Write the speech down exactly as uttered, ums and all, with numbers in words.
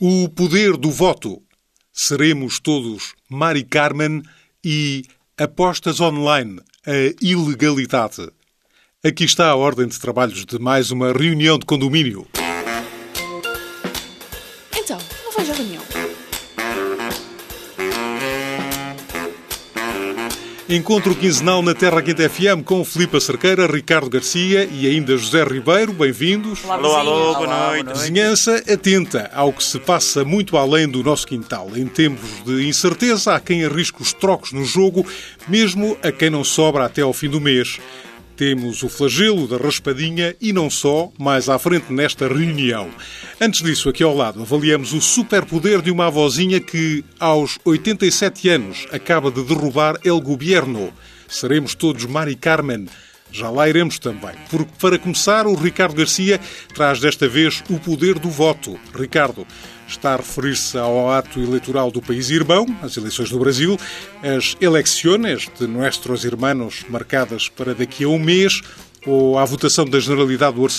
O poder do voto. Seremos todos Mari Carmen e apostas online, a ilegalidade. Aqui está a ordem de trabalhos de mais uma reunião de condomínio. Então, não vais à reunião? Encontro quinzenal na Terra Quente F M com Filipe Cerqueira, Ricardo Garcia e ainda José Ribeiro. Bem-vindos. Olá, Alô, alô, vizinho. boa Olá, noite. Vizinhança atenta ao que se passa muito além do nosso quintal. Em tempos de incerteza, há quem arrisque os trocos no jogo, mesmo a quem não sobra até ao fim do mês. Temos o flagelo da raspadinha e não só, mais à frente nesta reunião. Antes disso, aqui ao lado, avaliamos o superpoder de uma avózinha que, aos oitenta e sete anos, acaba de derrubar El Gobierno. Seremos todos Mari Carmen. Já lá iremos também. Porque, para começar, o Ricardo Garcia traz desta vez o poder do voto. Ricardo, está a referir-se ao ato eleitoral do país irmão, as eleições do Brasil, as eleições de nossos irmãos marcadas para daqui a um mês, ou à votação da generalidade do orçamento